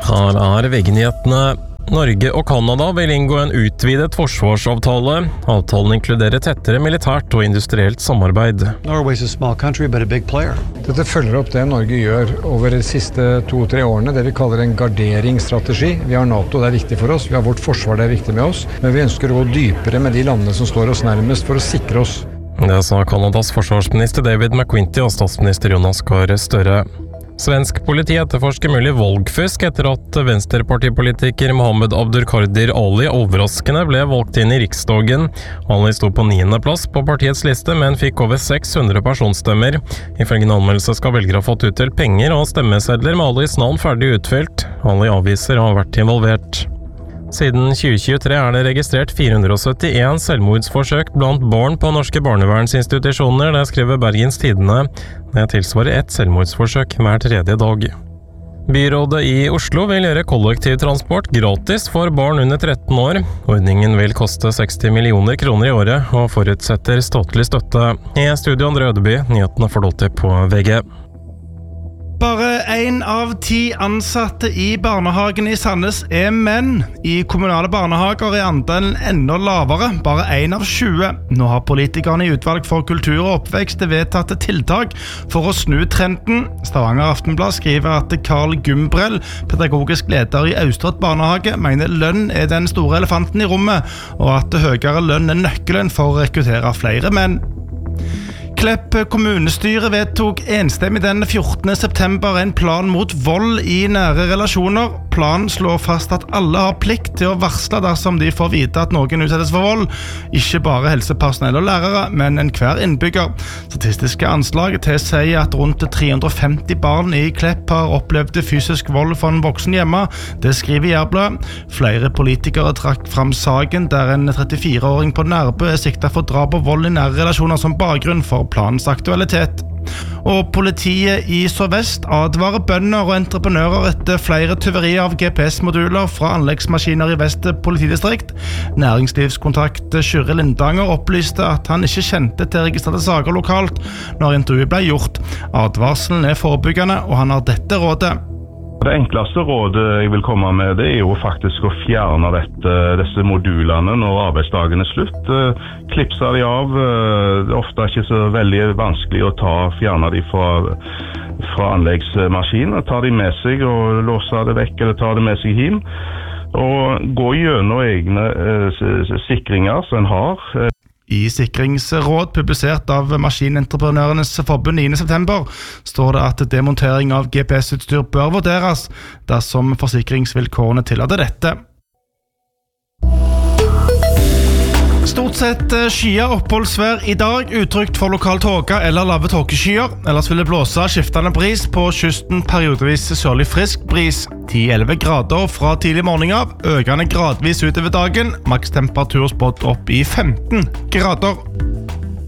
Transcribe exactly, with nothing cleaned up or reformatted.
Her er V G-nyhetene. Norge og Kanada vil inngå en utvidet forsvarsavtale. Avtalen inkluderer tettere militært og industrielt samarbeid. Norway's a small country, but a big player. Dette følger opp det Norge gjør over de siste to-tre årene, det vi kaller en garderingsstrategi. Vi har NATO, det er viktig for oss. Vi har vårt forsvar, det er viktig med oss. Men vi ønsker å gå dypere med de landene som står oss nærmest for å sikre oss. Det sa Kanadas forsvarsminister David McQuinty og statsminister Jonas Gahr Støre. Svensk politi etterforsker mulig valgfusk etter at venstrepartipolitiker Mohammed Abdurkadir Ali overraskende ble valgt inn i Riksdagen. Ali sto på niende plass på partiets liste, men fikk over seks hundre personstemmer. Ifølge en anmeldelse skal velgere ha fått utdelt penger og stemmesedler med Alis navn ferdig utfylt. Ali avviser å ha vært involvert. Siden tjue tjuetre er det registrert fire hundre syttien selvmordsforsøk blant barn på norske barnevernsinstitusjoner, det skriver Bergens Tidende. Det tilsvarer ett selvmordsforsøk hver tredje dag. Byrådet i Oslo vil gjøre kollektivtransport gratis for barn under tretten år. Ordningen vil koste seksti millioner kroner i året, og forutsetter statlig støtte. I studio Andre Ødeby, nyhetene får du til på V G. Bare en av ti ansatte i barnehagen i Sandnes er menn. I kommunale barnehager er andelen enda lavere, bare en av tjue. Nå har politikerne i utvalg for kultur og oppvekst vedtatt tiltak for å snu trenden. Stavanger Aftenblad skriver at Carl Gumbrell, pedagogisk leder i Austrått barnehage, mener lønn er den store elefanten i rommet, og at høyere lønn er nøkkelen for å rekruttere flere menn. Klepp kommunestyre vedtok enstemmig den fjortende september en plan mot vold i nære relasjoner. Planen slår fast at alle har plikt til å varsle dersom de får vite at noen utsettes for vold. Ikke bare helsepersonell og lærere, men en hver innbygger. Statistiske anslag tilsier at rundt tre hundre og femti barn i Klepp har opplevd fysisk vold fra en voksen hjemme. Det skriver Jærbladet. Flere politikere trakk fram saken der en trettifire-åring på Nærbø er siktet for drap og vold i nære relasjoner som bakgrunn for planens aktualitet. Og politiet i Sør-Vest advarer bønder og entreprenører etter flere tyverier av G P S-moduler fra anleggsmaskiner i Vest politidistrikt. Næringslivskontakt Kyrre Lindanger opplyste at han ikke kjente til registrerte saker lokalt når intervjuet ble gjort. Advarselen er forebyggende, og han har dette rådet. Det enkleste rådet jeg vil komme med, det er jo faktisk å fjerne dette, disse modulene når arbeidsdagen er slutt. Klipse de av, det er ofte ikke så veldig vanskelig å ta, fjerne de fra, fra anleggsmaskinen. Ta de med seg og låse det vekk, eller ta det med seg hjem. Og gå gjennom egne eh, sikringer som en har. I sikringsråd publisert av Maskinentreprenørenes forbund niende september står det at demontering av G P S-utstyr bør vurderes dersom forsikringsvilkårene tillater dette. Stort sett skyer oppholdsvær i dag, utrygt for lokal tåke eller lave tåkeskyer. Ellers vil det blåse skiftende bris på kysten, periodevis sørlig frisk bris. ti til elleve grader fra tidlig morgen av, økende gradvis utover dagen. Makstemperatur spådd opp i femten grader.